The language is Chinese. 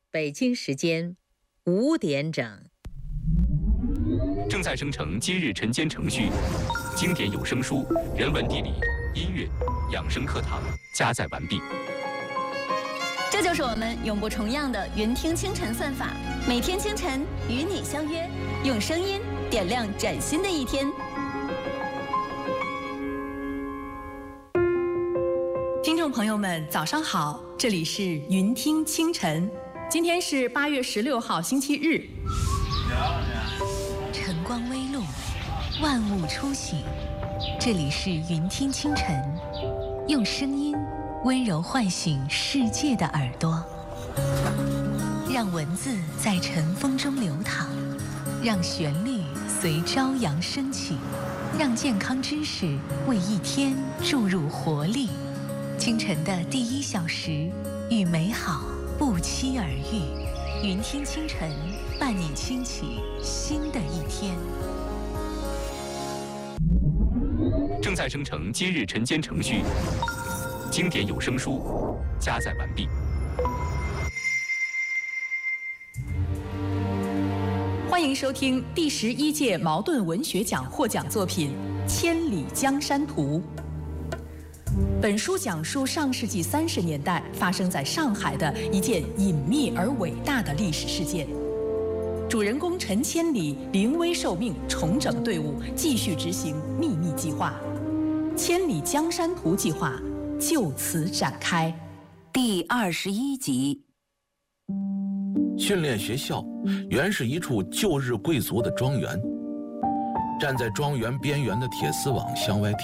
北京时间5点整。 正在生成今日晨间程序，经典有声书、人文地理、音乐、养生课堂加载完毕。 这就是我们永不重样的云听清晨算法，每天清晨与你相约，用声音点亮崭新的一天。 听众朋友们，早上好，这里是云听清晨，今天是8月16号，星期日。 晨光微露，万物初醒，这里是云听清晨，用声音温柔唤醒世界的耳朵，让文字在晨风中流淌，让旋律随朝阳升起，让健康知识为一天注入活力。清晨的第1小时，与美好不期而遇。云听清晨，伴你轻启新的一天。 正在生成今日晨间程序，经典有声书加载完毕。 欢迎收听第11届茅盾文学奖获奖作品《千里江山图》。本书讲述上世纪30年代发生在上海的一件隐秘而伟大的历史事件。主人公陈千里临危受命，重整队伍，继续执行秘密计划。千里江山图计划就此展开。 第21集。 训练学校原是一处旧日贵族的庄园，站在庄园边缘的铁丝网向外